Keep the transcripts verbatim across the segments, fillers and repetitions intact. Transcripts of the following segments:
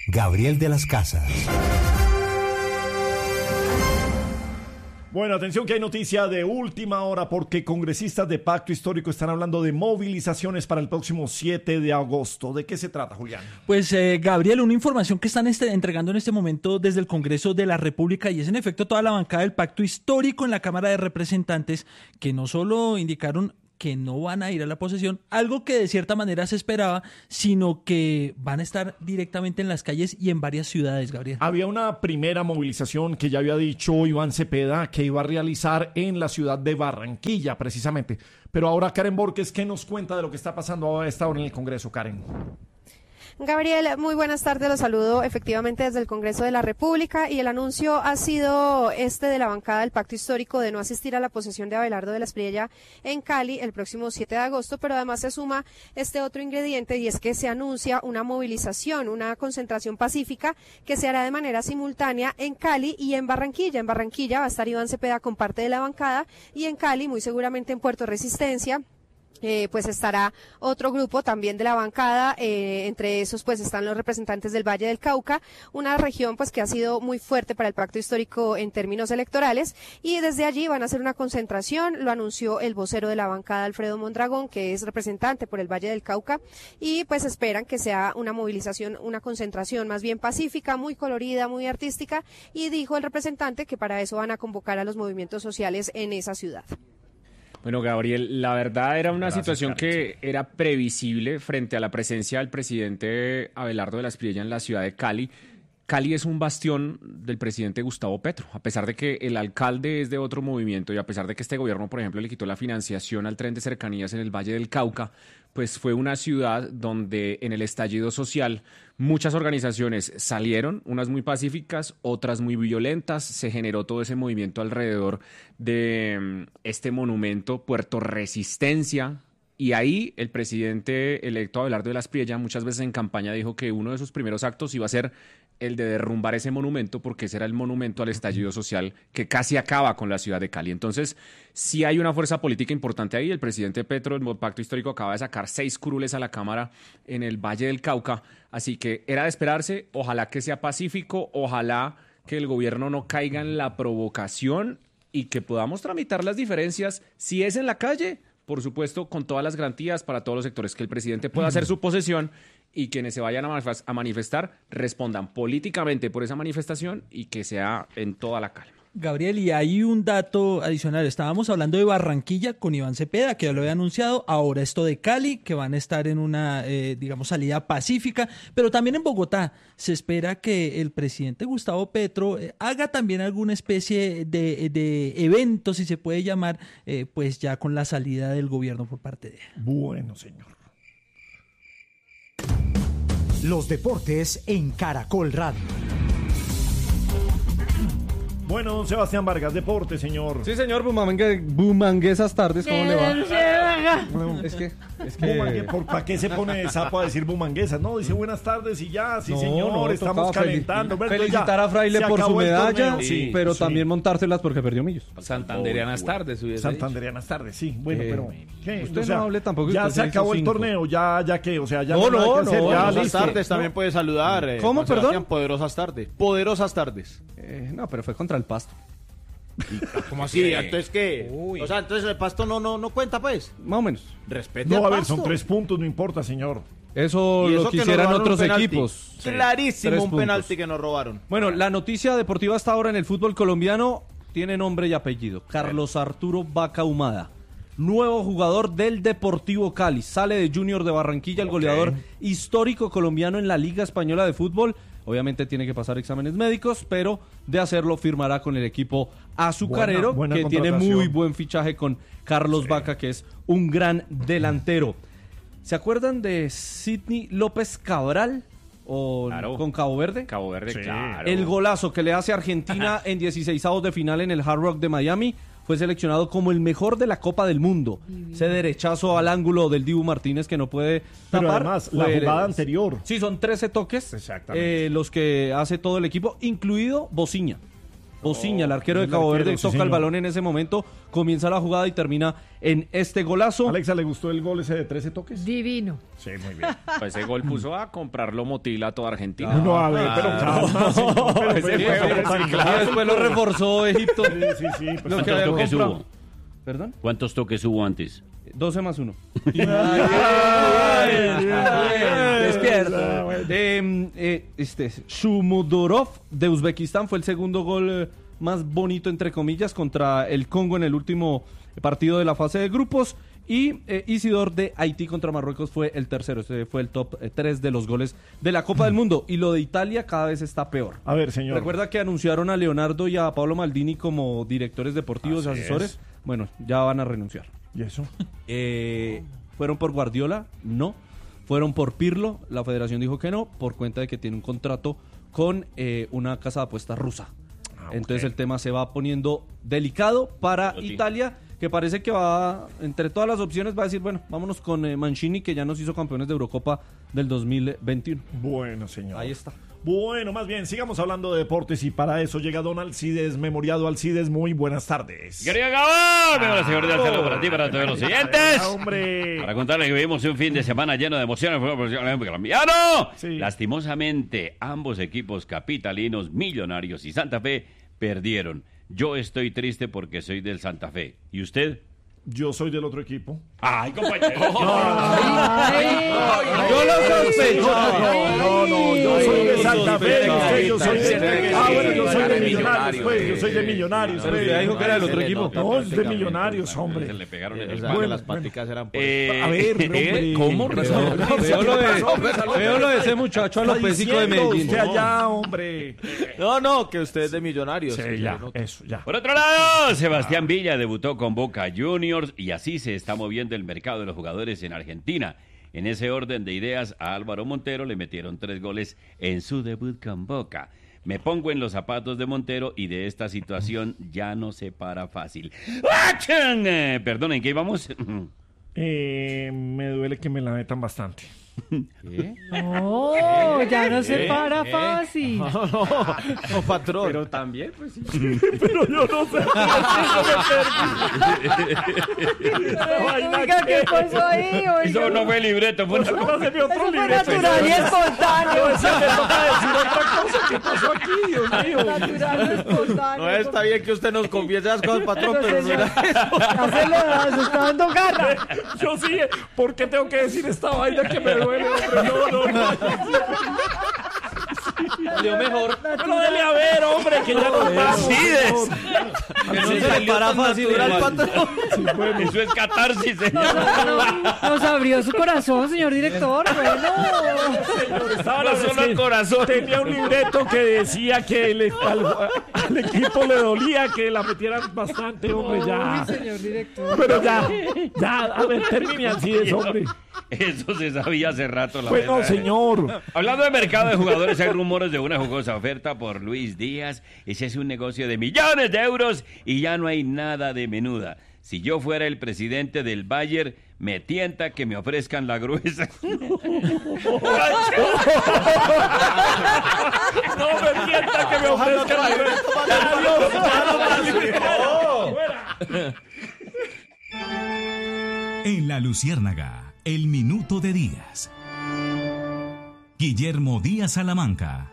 Gabriel de las Casas. Bueno, atención que hay noticia de última hora porque congresistas de Pacto Histórico están hablando de movilizaciones para el próximo siete de agosto. ¿De qué se trata, Julián? Pues, eh, Gabriel, una información que están este, entregando en este momento desde el Congreso de la República y es en efecto toda la bancada del Pacto Histórico en la Cámara de Representantes que no solo indicaron que no van a ir a la posesión, algo que de cierta manera se esperaba, sino que van a estar directamente en las calles y en varias ciudades, Gabriel. Había una primera movilización que ya había dicho Iván Cepeda que iba a realizar en la ciudad de Barranquilla, precisamente. Pero ahora Karen Borges, ¿qué nos cuenta de lo que está pasando a esta hora en el Congreso, Karen? Gabriel, muy buenas tardes, los saludo efectivamente desde el Congreso de la República y el anuncio ha sido este de la bancada del Pacto Histórico de no asistir a la posesión de Abelardo de la Espriella en Cali el próximo siete de agosto, pero además se suma este otro ingrediente y es que se anuncia una movilización, una concentración pacífica que se hará de manera simultánea en Cali y en Barranquilla. En Barranquilla va a estar Iván Cepeda con parte de la bancada y en Cali, muy seguramente en Puerto Resistencia, Eh, pues estará otro grupo también de la bancada, eh, entre esos pues están los representantes del Valle del Cauca, una región pues que ha sido muy fuerte para el Pacto Histórico en términos electorales y desde allí van a hacer una concentración, lo anunció el vocero de la bancada Alfredo Mondragón, que es representante por el Valle del Cauca y pues esperan que sea una movilización, una concentración más bien pacífica, muy colorida, muy artística y dijo el representante que para eso van a convocar a los movimientos sociales en esa ciudad. Bueno, Gabriel, la verdad era una Gracias, situación Carlos. que era previsible frente a la presencia del presidente Abelardo de la Espriella en la ciudad de Cali. Cali es un bastión del presidente Gustavo Petro, a pesar de que el alcalde es de otro movimiento y a pesar de que este gobierno, por ejemplo, le quitó la financiación al tren de cercanías en el Valle del Cauca, pues fue una ciudad donde en el estallido social muchas organizaciones salieron, unas muy pacíficas, otras muy violentas, se generó todo ese movimiento alrededor de este monumento Puerto Resistencia. Y ahí el presidente electo Abelardo de la Espriella muchas veces en campaña dijo que uno de sus primeros actos iba a ser el de derrumbar ese monumento porque ese era el monumento al estallido social que casi acaba con la ciudad de Cali. Entonces, sí hay una fuerza política importante ahí. El presidente Petro, el Pacto Histórico, acaba de sacar seis curules a la Cámara en el Valle del Cauca. Así que era de esperarse. Ojalá que sea pacífico, ojalá que el gobierno no caiga en la provocación y que podamos tramitar las diferencias. Si es en la calle, por supuesto, con todas las garantías para todos los sectores, que el presidente pueda hacer su posesión y quienes se vayan a manifestar respondan políticamente por esa manifestación y que sea en toda la calma. Gabriel, y hay un dato adicional. Estábamos hablando de Barranquilla con Iván Cepeda, que ya lo había anunciado. Ahora esto de Cali, que van a estar en una, eh, digamos, salida pacífica. Pero también en Bogotá se espera que el presidente Gustavo Petro eh, haga también alguna especie de, de evento, si se puede llamar, eh, pues ya con la salida del gobierno por parte de él. Bueno, señor. Los deportes en Caracol Radio. Bueno, don Sebastián Vargas, deporte, señor. Sí, señor, bumangue, bumanguesas tardes, ¿cómo le va? Bueno, es que, es que... Bumangue, ¿por ¿para qué se pone de sapo a decir bumanguesas? No, dice buenas tardes y ya, sí, No, señor, no, estamos tocaba calentando. fel- Bueno, felicitar ya, a Fraile se por su acabó el medalla, torneo, sí, pero sí. también montárselas porque perdió Millos. Santanderianas tardes. Santanderianas tardes, sí. Bueno, Eh, pero ¿qué? usted O sea, no hable tampoco, ya usted se se hizo acabó el cinco. torneo, ya, ya que, o sea, ya No, hay nada no, que hacer, no, ya poderosas listo. tardes también puede saludar. eh, ¿Cómo, Juan Sebastián, perdón? Poderosas tardes. Poderosas tardes. Eh, no, pero fue contra el Pasto. ¿Cómo así? ¿Entonces qué? O sea, entonces el Pasto no, no, no cuenta, pues. Más o menos. Respete No, al a ver, Pasto. son tres puntos, no importa, señor. Eso Y lo eso que nos quisieran robaron otros un penalti. equipos. Clarísimo, Tres un puntos. penalti que nos robaron. Bueno, la noticia deportiva hasta ahora en el fútbol colombiano tiene nombre y apellido. Carlos Arturo Vaca Humada, nuevo jugador del Deportivo Cali. Sale de Junior de Barranquilla, el goleador histórico colombiano en la Liga Española de Fútbol. Obviamente tiene que pasar exámenes médicos, pero de hacerlo firmará con el equipo azucarero, Buena- buena que tiene contratación. muy buen fichaje con Carlos Vaca, que es un gran delantero. ¿Se acuerdan de Sidney López Cabral? O Claro. con Cabo Verde. Cabo Verde, Sí. claro. El golazo que le hace a Argentina en dieciseisavos de final en el Hard Rock de Miami fue seleccionado como el mejor de la Copa del Mundo. Ese derechazo al ángulo del Dibu Martínez que no puede tapar. Pero además, la fue- jugada anterior. Sí, son trece toques Exactamente. eh, los que hace todo el equipo, incluido Bociña. Bociña, el arquero de el Cabo arquero, Verde, sí, toca el señor. balón en ese momento, comienza la jugada y termina en este golazo. Alexa, ¿le gustó el gol ese de trece toques? Divino. Sí, muy bien. Pues ese gol puso a comprarlo Motila a toda Argentina. No, a ver, pero calma, señor, pero, Ese pero, fue- pero, sí, tan claro. Y después lo reforzó Egipto. Sí, sí, sí. Pues, Lo que ¿Cuántos había toques comprado. hubo? ¿Perdón? ¿Cuántos toques hubo antes? doce más uno. Despierta. Eh, eh, este, Shumudorov de Uzbekistán fue el segundo gol eh, más bonito, entre comillas, contra el Congo en el último partido de la fase de grupos. Y eh, Isidor de Haití contra Marruecos fue el tercero. Este fue el top tres de los goles de la Copa del Mundo. Y lo de Italia cada vez está peor. A ver, señor. Recuerda que anunciaron a Leonardo y a Pablo Maldini como directores deportivos, Así asesores. es. Bueno, ya van a renunciar. ¿Y eso? Eh, ¿Fueron por Guardiola? No. ¿Fueron por Pirlo? La federación dijo que no, por cuenta de que tiene un contrato con eh, una casa de apuestas rusa. Ah, Entonces ok. el tema se va poniendo delicado para Pero, tío. Italia, que parece que va, entre todas las opciones, va a decir, bueno, vámonos con eh, Mancini, que ya nos hizo campeones de Eurocopa del dos mil veintiuno. Bueno, señor. Ahí está. Bueno, más bien, sigamos hablando de deportes y para eso llega Don Alcides, memoriado Alcides. Muy buenas tardes. Querido Gabón, vengo la señora de saludo para ti, para todos los siguientes. Ah, hombre. Para contarles que vivimos un fin de semana lleno de emociones en el fútbol profesional colombiano. Sí. Lastimosamente, ambos equipos capitalinos, Millonarios y Santa Fe, perdieron. Yo estoy triste porque soy del Santa Fe. ¿Y usted? Yo soy del otro equipo. Ay, compañero. Yo lo sospecho. No, no, no, yo soy de Santa Fe. No, usted, yo soy sí, de. sí, Ah, sí, bueno, yo sí, soy de sí, Millonarios, pues. Yo sí, soy de sí, Millonarios, Pero pues. usted dijo que era del otro Se le equipo. nota No, es de prácticamente. Millonarios, Se hombre. le pegaron en O el sea, palo. que las paticas eran por Eh, A ver, hombre. ¿Cómo? Veo, veo lo de, veo lo de ese muchacho Está alopésico de diciendo Medellín. usted allá, hombre. No, no, que usted es de Millonarios. Sí, que ya, yo no- eso, ya. Por otro lado, Sebastián Villa debutó con Boca Juniors y así se está moviendo el mercado de los jugadores en Argentina. En ese orden de ideas, a Álvaro Montero le metieron tres goles en su debut con Boca. Me pongo en los zapatos de Montero y de esta situación ya no se para fácil. ¡Achan! Eh, Perdón, ¿en qué íbamos? Eh, me duele que me la metan bastante. No, ya no se para fácil. No, no, no, patrón. Pero también, pues sí. Pero yo no sé. Oiga, ¿qué pasó ahí? Oiga. Eso no fue libreto, fue una... Páseme otro Eso fue libreto. natural y espontáneo. Se me toca decir otra cosa. ¿Qué pasó aquí, Dios mío? Natural y espontáneo. No está bien que usted nos confiese las cosas, patrón, pero no señor, era eso. ya se le da, se está dando garra. Yo sí, ¿por qué tengo que decir esta vaina que me duele, hombre? No, no, no. Salió mejor. Pero dele a ver, hombre, que ya no Decides. Que no se le para fácil. Natural, igual. patrón. Eso es catarsis, señor. Nos abrió su corazón, señor director. Bueno. Estaba No la solo vez que el corazón. Tenía un libreto que decía que el- al, al equipo le dolía que la metieran bastante, hombre, ya. Uy, señor director. Pero ya, ya, a ver, termine así de hombre. Eso se sabía hace rato, la Bueno, verdad. señor. Hablando de mercado de jugadores, hay rumores de una jugosa oferta por Luis Díaz. Ese es un negocio de millones de euros y ya no hay nada de menuda. Si yo fuera el presidente del Bayern, me tienta que me ofrezcan la gruesa. No me sienta que me ofrezcan la En La Luciérnaga, el minuto de Díaz. Guillermo Díaz Salamanca.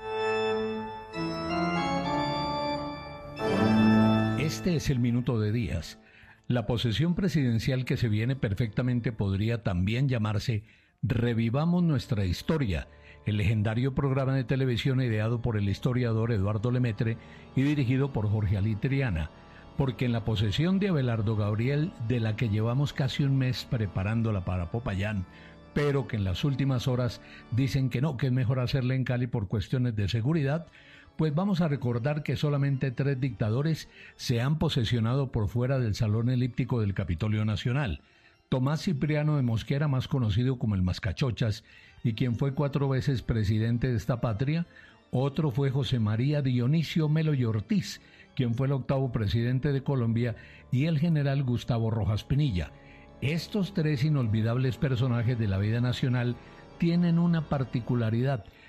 Este es el minuto de Díaz. La posesión presidencial que se viene perfectamente podría también llamarse Revivamos nuestra historia, el legendario programa de televisión ideado por el historiador Eduardo Lemaitre y dirigido por Jorge Ali Triana, porque en la posesión de Abelardo Gabriel, de la que llevamos casi un mes preparándola para Popayán, pero que en las últimas horas dicen que no, que es mejor hacerla en Cali por cuestiones de seguridad, pues vamos a recordar que solamente tres dictadores se han posesionado por fuera del Salón Elíptico del Capitolio Nacional. Tomás Cipriano de Mosquera, más conocido como el Mascachochas, y quien fue cuatro veces presidente de esta patria. Otro fue José María Dionisio Melo y Ortiz, quien fue el octavo presidente de Colombia, y el general Gustavo Rojas Pinilla. Estos tres inolvidables personajes de la vida nacional tienen una particularidad: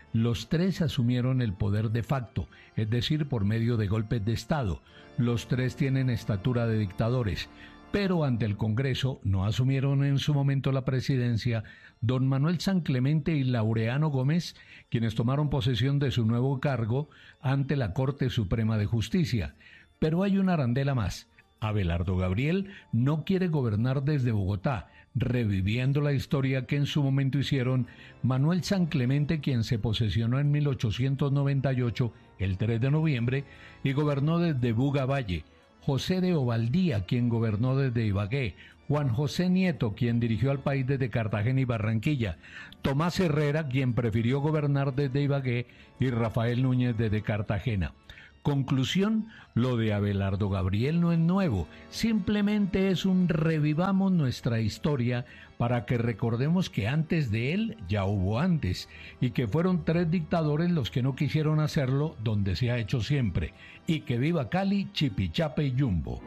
Los tres asumieron el poder de facto, es decir, por medio de golpes de Estado. Los tres tienen estatura de dictadores, pero ante el Congreso no asumieron en su momento la presidencia don Manuel San Clemente y Laureano Gómez, quienes tomaron posesión de su nuevo cargo ante la Corte Suprema de Justicia. Pero hay una arandela más. Abelardo Gabriel no quiere gobernar desde Bogotá, reviviendo la historia que en su momento hicieron Manuel San Clemente, quien se posesionó en mil ochocientos noventa y ocho, el tres de noviembre, y gobernó desde Buga Valle, José de Ovaldía, quien gobernó desde Ibagué, Juan José Nieto, quien dirigió al país desde Cartagena y Barranquilla, Tomás Herrera, quien prefirió gobernar desde Ibagué, y Rafael Núñez desde Cartagena. Conclusión, lo de Abelardo Gabriel no es nuevo, simplemente es un revivamos nuestra historia para que recordemos que antes de él ya hubo antes y que fueron tres dictadores los que no quisieron hacerlo donde se ha hecho siempre. Y que viva Cali, Chipichape y Jumbo.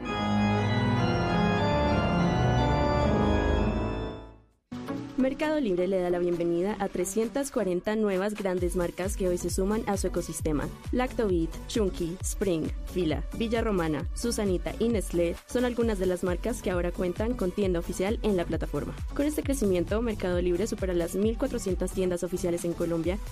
Mercado Libre le da la bienvenida a trescientas cuarenta nuevas grandes marcas que hoy se suman a su ecosistema. Lactobit, Chunky, Spring, Fila, Villa Romana, Susanita y Nestlé son algunas de las marcas que ahora cuentan con tienda oficial en la plataforma. Con este crecimiento, Mercado Libre supera las mil cuatrocientas tiendas oficiales en Colombia